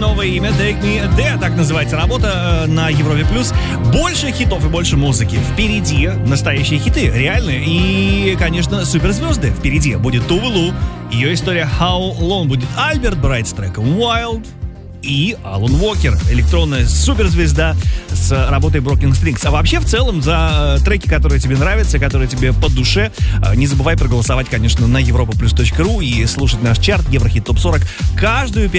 новое имя Take Me There, так называется работа на Европе+. Больше хитов и больше музыки. Впереди настоящие хиты, реальные. И, конечно, суперзвезды. Впереди будет Туве Лу, ее история How Long, будет Альберт Брайт с треком Wild. И Алан Уокер, электронная суперзвезда с работой Broken Strings. А вообще, в целом, за треки, которые тебе нравятся, которые тебе по душе, не забывай проголосовать, конечно, на europaplus.ru и слушать наш чарт Еврохит ТОП 40 каждую